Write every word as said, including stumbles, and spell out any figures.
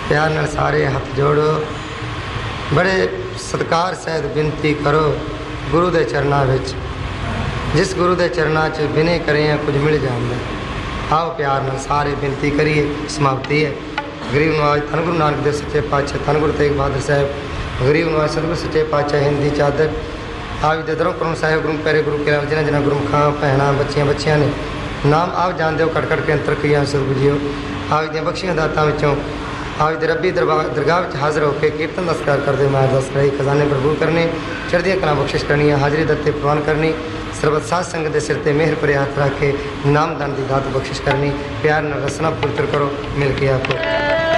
प्यार नाल सारे हथ जोड़ो, बड़े सत्कार सहित बेनती करो गुरु दे चरनां विच। जिस गुरु दे चरनां च बिने करे कुछ मिल जांदा। आओ प्यार नाल सारे बेनती करिए। समाप्ति है। गरीब नवाज धन गुरु नानक देव सच्चे पातशाह, धन गुरु तेग बहादुर साहब, गरीब नवाज सतगुरु सच्चे पातशाह हिंदी चादर आप दे दरों करुण साहिब गुरु प्यारे गुरु के लाल जिन्हें जिन्हें गुरु खां भैणां बच्चियां बच्चियां ने नाम आप जानते हो कट कट के अंतर कई सुरग जियो। आप दी बख्शियां दातां विचों आप दे रब्बी दरबार दरगाह विच हाज़र होकर कीर्तन दा सत्कार करदे मार दस रही खजाने प्रभु करने, चढ़दियां कलां बख्शिश करनी, हाज़री दत्ते प्रवान करनी, सरबत साध संगत के सिर ते मेहर पर हाथ रख के नाम दान की दात बख्शिश करनी। प्यार नाल रसना पुत्र करो मिल के आखो।